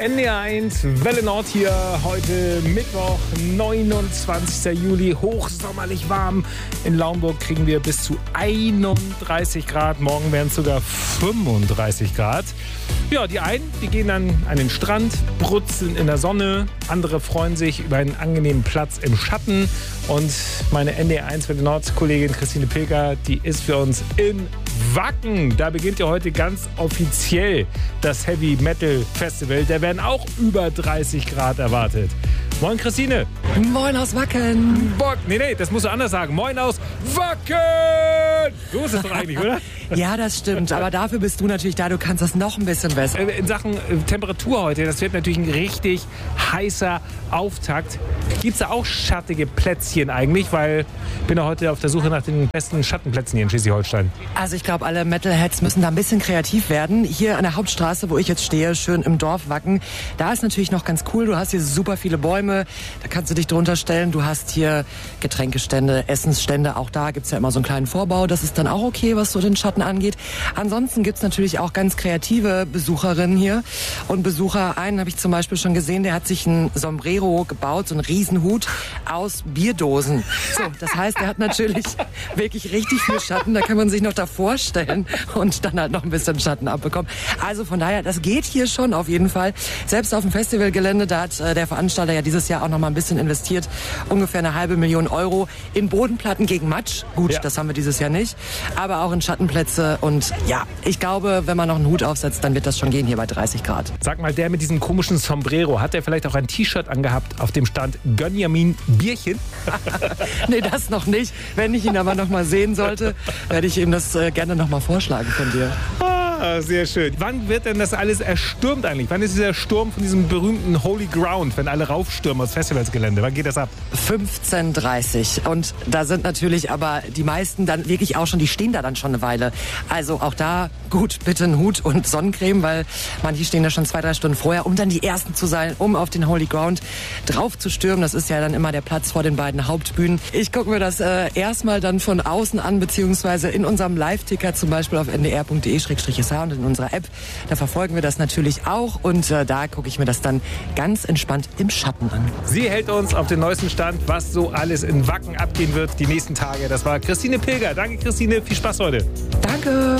NDR1 Welle Nord hier, heute Mittwoch, 29. Juli, hochsommerlich warm. In Laumburg kriegen wir bis zu 31 Grad, morgen werden es sogar 35 Grad. Ja, die einen, die gehen dann an den Strand, brutzeln in der Sonne, andere freuen sich über einen angenehmen Platz im Schatten. Und meine NDR1 Welle Nord Kollegin Christine Pilger, die ist für uns in Wacken. Da beginnt ja heute ganz offiziell das Heavy Metal Festival. Da werden auch über 30 Grad erwartet. Moin Christine. Moin aus Wacken. Nee, das musst du anders sagen. Moin aus Wacken. So ist es doch eigentlich, oder? Ja, das stimmt. Aber dafür bist du natürlich da. Du kannst das noch ein bisschen besser. In Sachen Temperatur heute, das wird natürlich ein richtig heißer Auftakt. Gibt es da auch schattige Plätzchen eigentlich? Weil ich bin ja heute auf der Suche nach den besten Schattenplätzen hier in Schleswig-Holstein. Also ich glaube, alle Metalheads müssen da ein bisschen kreativ werden. Hier an der Hauptstraße, wo ich jetzt stehe, schön im Dorf Wacken, da ist natürlich noch ganz cool. Du hast hier super viele Bäume, da kannst du dich drunter stellen. Du hast hier Getränkestände, Essensstände. Auch da gibt's ja immer so einen kleinen Vorbau. Das ist dann auch okay, was so den Schatten angeht. Ansonsten gibt's natürlich auch ganz kreative Besucherinnen hier und Besucher. Einen habe ich zum Beispiel schon gesehen, der hat sich ein Sombrero gebaut, so einen Riesenhut aus Bierdosen. So, das heißt, er hat natürlich wirklich richtig viel Schatten. Da kann man sich noch davor stellen und dann halt noch ein bisschen Schatten abbekommen. Also von daher, das geht hier schon auf jeden Fall. Selbst auf dem Festivalgelände, da hat der Veranstalter ja dieses Jahr auch noch mal ein bisschen investiert. Ungefähr 500.000 € in Bodenplatten gegen Matsch. Gut, ja. Das haben wir dieses Jahr nicht. Aber auch in Schattenplätze. Und ja, ich glaube, wenn man noch einen Hut aufsetzt, dann wird das schon gehen hier bei 30 Grad. Sag mal, der mit diesem komischen Sombrero, hat der vielleicht auch ein T-Shirt angehabt, auf dem stand Gönjamin Bierchen? Nee, das noch nicht. Wenn ich ihn aber noch mal sehen sollte, werde ich ihm das gerne noch mal vorschlagen von dir. Sehr schön. Wann wird denn das alles erstürmt eigentlich? Wann ist dieser Sturm von diesem berühmten Holy Ground, wenn alle raufstürmen aus Festivalsgelände? Wann geht das ab? 15:30 und da sind natürlich aber die meisten dann wirklich auch schon, die stehen da dann schon eine Weile. Also auch da gut, bitte einen Hut und Sonnencreme, weil manche stehen da schon 2-3 Stunden vorher, um dann die Ersten zu sein, um auf den Holy Ground drauf zu stürmen. Das ist ja dann immer der Platz vor den beiden Hauptbühnen. Ich gucke mir das erstmal dann von außen an, beziehungsweise in unserem Live-Ticker zum Beispiel auf ndr.de/SH und in unserer App. Da verfolgen wir das natürlich auch und da gucke ich mir das dann ganz entspannt im Schatten an. Sie hält uns auf den neuesten Stand, was so alles in Wacken abgehen wird die nächsten Tage. Das war Christine Pilger. Danke Christine, viel Spaß heute. Danke.